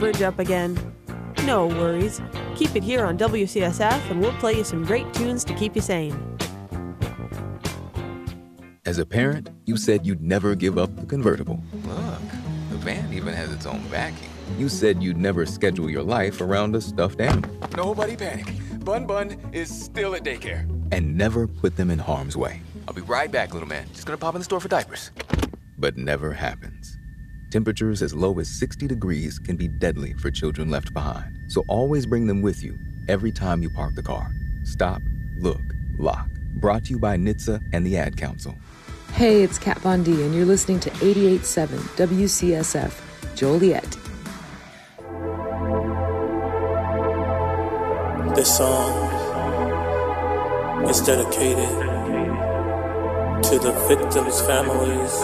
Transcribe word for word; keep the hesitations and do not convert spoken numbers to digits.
fridge up again. No worries. Keep it here on W C S F and we'll play you some great tunes to keep you sane. As a parent, you said you'd never give up the convertible. Look, the van even has its own backing. You said you'd never schedule your life around a stuffed animal. Nobody panic. Bun Bun is still at daycare. And never put them in harm's way. I'll be right back, little man. Just gonna pop in the store for diapers. But never happens. Temperatures as low as sixty degrees can be deadly for children left behind. So always bring them with you every time you park the car. Stop, look, lock. Brought to you by N H T S A and the Ad Council. Hey, it's Kat Von D, and you're listening to eighty-eight point seven W C S F, Joliet. This song is dedicated to the victims' families